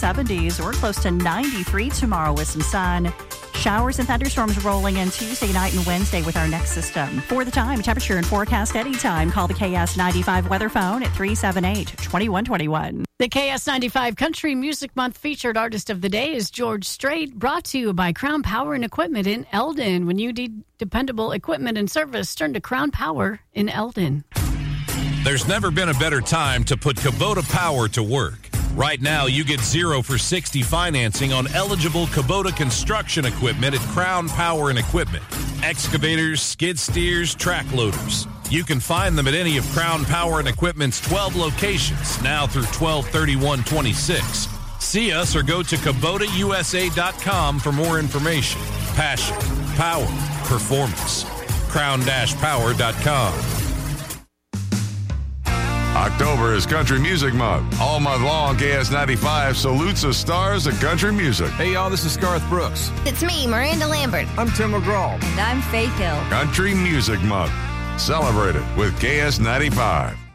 70s. We're close to 93 tomorrow with some sun. Showers and thunderstorms rolling in Tuesday night and Wednesday with our next system. For the time, temperature and forecast anytime. Call the KS95 weather phone at 378-2121. The KS95 Country Music Month featured artist of the day is George Strait, brought to you by Crown Power and Equipment in Eldon. When you need dependable equipment and service, turn to Crown Power in Eldon. There's never been a better time to put Kubota Power to work. Right now, you get 0 for 60 financing on eligible Kubota construction equipment at Crown Power and Equipment. Excavators, skid steers, track loaders. You can find them at any of Crown Power and Equipment's 12 locations, now through 12/31/26. See us or go to KubotaUSA.com for more information. Passion, power, performance. Crown-Power.com. October is Country Music Month. All month long, KS95 salutes the stars of country music. Hey, y'all, this is Garth Brooks. It's me, Miranda Lambert. I'm Tim McGraw. And I'm Faith Hill. Country Music Month. Celebrate it with KS95.